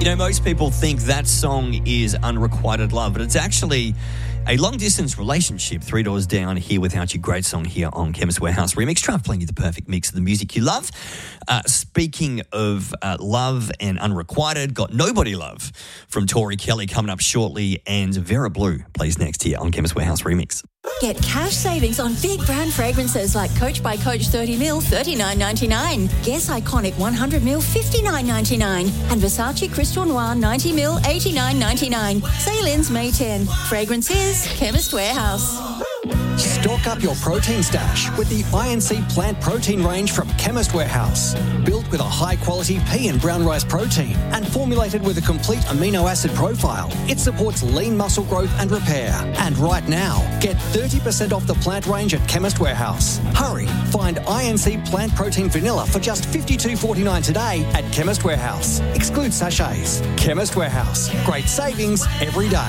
You know, most people think that song is Unrequited Love, but it's actually a long-distance relationship. 3 Doors Down, Here Without You. Great song here on Chemist Warehouse Remix. Trying to play you the perfect mix of the music you love. Speaking of love and unrequited, got Nobody Love from Tori Kelly coming up shortly, and Vera Blue plays next here on Chemist Warehouse Remix. Get cash savings on big brand fragrances like Coach by Coach 30ml, $39.99. Guess Iconic 100ml, $59.99. And Versace Crystal Noir 90ml, $89.99. Sale ends May 10. Fragrances, Chemist Warehouse. Stock up your protein stash with the INC Plant Protein range from Chemist Warehouse. Built with a high-quality pea and brown rice protein and formulated with a complete amino acid profile, it supports lean muscle growth and repair. And right now, get 30% off the plant range at Chemist Warehouse. Hurry, find INC Plant Protein Vanilla for just $52.49 today at Chemist Warehouse. Exclude sachets. Chemist Warehouse. Great savings every day.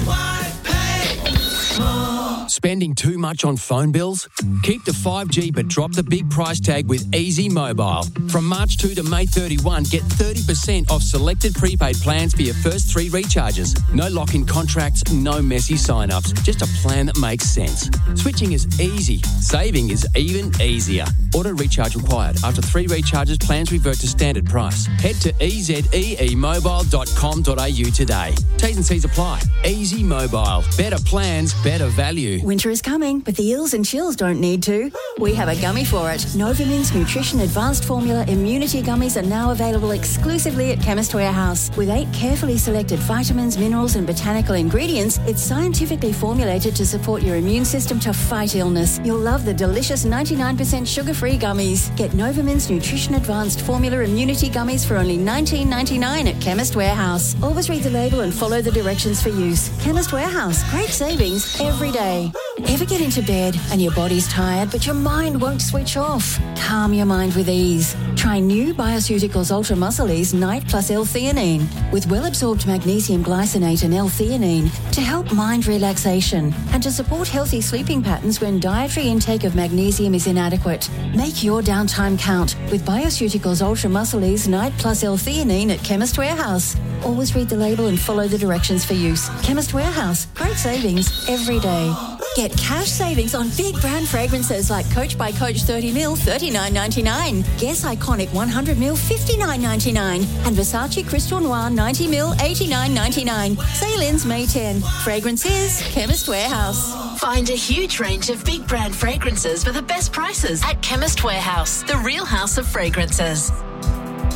Spending too much on phone bills? Keep the 5G but drop the big price tag with Easy Mobile. From March 2 to May 31, get 30% off selected prepaid plans for your first 3 recharges. No lock-in contracts, no messy sign-ups. Just a plan that makes sense. Switching is easy. Saving is even easier. Auto recharge required. After 3 recharges, plans revert to standard price. Head to ezeemobile.com.au today. T's and C's apply. Easy Mobile. Better plans, better value. Winter is coming, but the ills and chills don't need to. We have a gummy for it. Novomin's Nutrition Advanced Formula Immunity Gummies are now available exclusively at Chemist Warehouse. With 8 carefully selected vitamins, minerals and botanical ingredients, it's scientifically formulated to support your immune system to fight illness. You'll love the delicious 99% sugar-free gummies. Get Novomin's Nutrition Advanced Formula Immunity Gummies for only $19.99 at Chemist Warehouse. Always read the label and follow the directions for use. Chemist Warehouse. Great savings every day. Ever get into bed and your body's tired but your mind won't switch off? Calm your mind with ease. Try new Bioceuticals Ultra Muscle Ease Night Plus L-theanine with well-absorbed magnesium glycinate and L-theanine to help mind relaxation and to support healthy sleeping patterns when dietary intake of magnesium is inadequate. Make your downtime count with Bioceuticals Ultra Muscle Ease Night Plus L-theanine at Chemist Warehouse. Always read the label and follow the directions for use. Chemist Warehouse. Great savings every day. Get cash savings on big brand fragrances like Coach by Coach 30ml, $39.99. Guess Iconic 100ml, $59.99. And Versace Crystal Noir 90ml, $89.99. Sale ends May 10. Fragrances, Chemist Warehouse. Find a huge range of big brand fragrances for the best prices at Chemist Warehouse, the real house of fragrances.